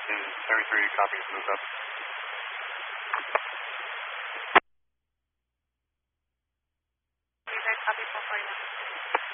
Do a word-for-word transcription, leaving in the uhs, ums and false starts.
Is thirty-three copies moved up? You guys copy four forty-one.